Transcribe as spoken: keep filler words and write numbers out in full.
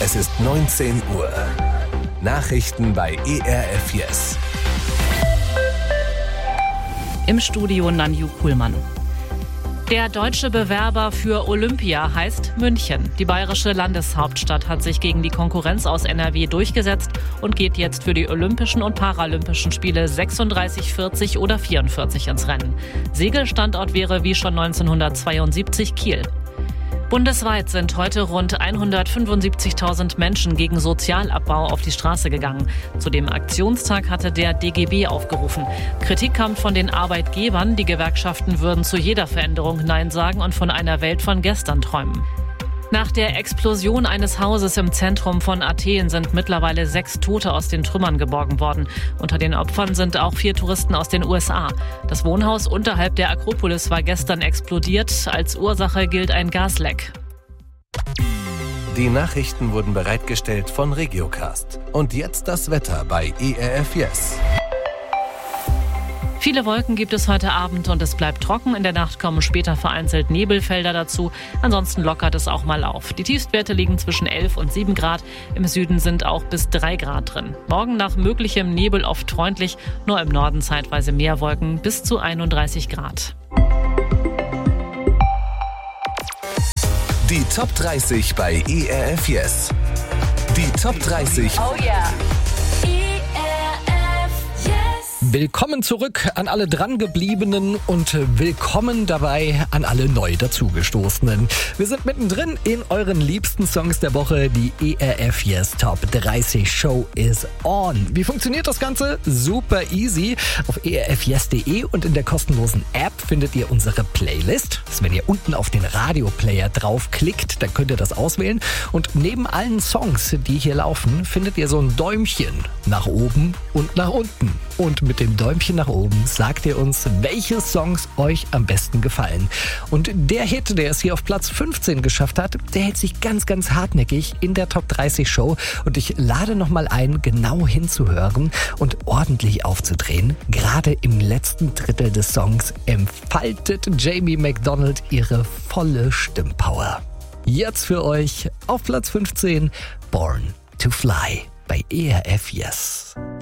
Es ist neunzehn Uhr. Nachrichten bei E R F Yes. Im Studio Nanju Kuhlmann. Der deutsche Bewerber für Olympia heißt München. Die bayerische Landeshauptstadt hat sich gegen die Konkurrenz aus N R W durchgesetzt und geht jetzt für die Olympischen und Paralympischen Spiele sechsunddreißig, vierzig oder vierundvierzig ins Rennen. Segelstandort wäre wie schon neunzehnhundertzweiundsiebzig Kiel. Bundesweit sind heute rund hundertfünfundsiebzigtausend Menschen gegen Sozialabbau auf die Straße gegangen. Zu dem Aktionstag hatte der D G B aufgerufen. Kritik kam von den Arbeitgebern, die Gewerkschaften würden zu jeder Veränderung Nein sagen und von einer Welt von gestern träumen. Nach der Explosion eines Hauses im Zentrum von Athen sind mittlerweile sechs Tote aus den Trümmern geborgen worden. Unter den Opfern sind auch vier Touristen aus den U S A. Das Wohnhaus unterhalb der Akropolis war gestern explodiert. Als Ursache gilt ein Gasleck. Die Nachrichten wurden bereitgestellt von Regiocast. Und jetzt das Wetter bei E R F Yes. Viele Wolken gibt es heute Abend und es bleibt trocken. In der Nacht kommen später vereinzelt Nebelfelder dazu. Ansonsten lockert es auch mal auf. Die Tiefstwerte liegen zwischen elf und sieben Grad. Im Süden sind auch bis drei Grad drin. Morgen nach möglichem Nebel oft freundlich. Nur im Norden zeitweise mehr Wolken bis zu einunddreißig Grad. Die Top dreißig bei E R F Yes. Die Top dreißig. Oh yeah. Willkommen zurück an alle Drangebliebenen und willkommen dabei an alle neu dazugestoßenen. Wir sind mittendrin in euren liebsten Songs der Woche. Die E R F Yes Top dreißig Show is on. Wie funktioniert das Ganze? Super easy. Auf e r f yes punkt de und in der kostenlosen App findet ihr unsere Playlist. Also wenn ihr unten auf den Radioplayer draufklickt, dann könnt ihr das auswählen. Und neben allen Songs, die hier laufen, findet ihr so ein Däumchen nach oben und nach unten. Und mit dem Däumchen nach oben sagt ihr uns, welche Songs euch am besten gefallen. Und der Hit, der es hier auf Platz fünfzehn geschafft hat, der hält sich ganz, ganz hartnäckig in der Top dreißig Show. Und ich lade nochmal ein, genau hinzuhören und ordentlich aufzudrehen. Gerade im letzten Drittel des Songs entfaltet Jamie McDonald ihre volle Stimmpower. Jetzt für euch auf Platz fünfzehn, Born to Fly bei E R F Yes.